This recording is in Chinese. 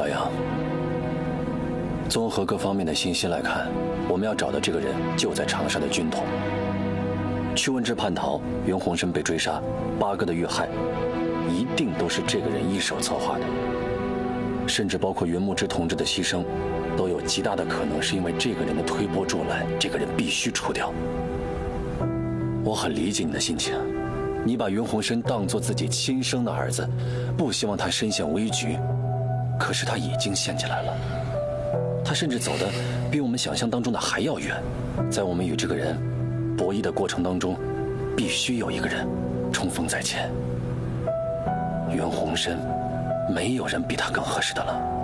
老杨，综合各方面的信息来看，我们要找的这个人就在长沙的军统。屈文志叛逃，袁洪生被追杀，8哥的遇害，一定都是这个人一手策划的。甚至包括袁牧之同志的牺牲，都有极大的可能是因为这个人的推波助澜，这个人必须除掉。我很理解你的心情，你把袁洪生当作自己亲生的儿子，不希望他身陷危局，可是他已经陷进来了。他甚至走得比我们想象当中的还要远。在我们与这个人博弈的过程当中，必须有一个人冲锋在前。袁洪生，没有人比他更合适的了。